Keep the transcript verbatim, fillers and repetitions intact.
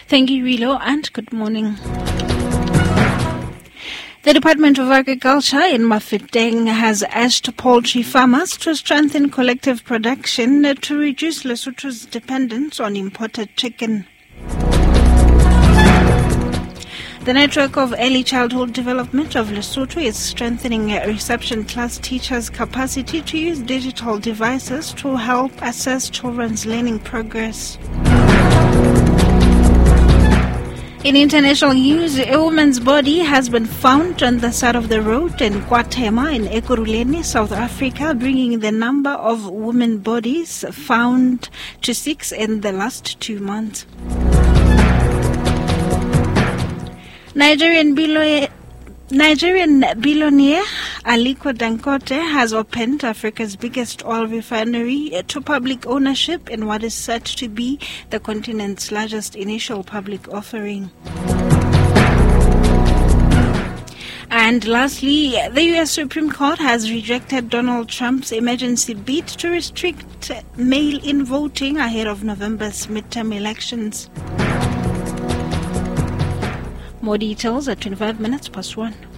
Thank you, Rilo, and good morning. The Department of Agriculture in Mafeteng has urged poultry farmers to strengthen collective production to reduce Lesotho's dependence on imported chicken. The network of early childhood development of Lesotho is strengthening reception class teachers' capacity to use digital devices to help assess children's learning progress. In international news, a woman's body has been found on the side of the road in KwaThema in Ekurhuleni, South Africa, bringing the number of women bodies found to six in the last two months. Nigerian billionaire, Nigerian billionaire Aliko Dangote has opened Africa's biggest oil refinery to public ownership in what is said to be the continent's largest initial public offering. And lastly, the U S Supreme Court has rejected Donald Trump's emergency bid to restrict mail-in voting ahead of November's midterm elections. More details at twenty-five minutes past one.